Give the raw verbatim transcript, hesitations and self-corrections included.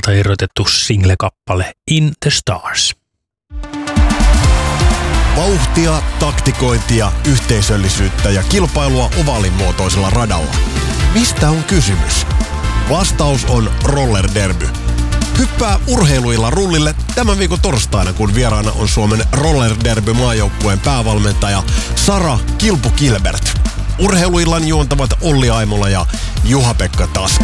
Ovalilta irrotettu single-kappale In the Stars. Vauhtia, taktikointia, yhteisöllisyyttä ja kilpailua Ovalin muotoisella radalla. Mistä on kysymys? Vastaus on Roller Derby. Hyppää urheiluilla rullille tämän viikon torstaina, kun vieraana on Suomen Roller Derby maajoukkueen päävalmentaja Sara Kilpu Kilbert. Urheiluillan juontavat Olli Aimola ja Juha-Pekka Taski.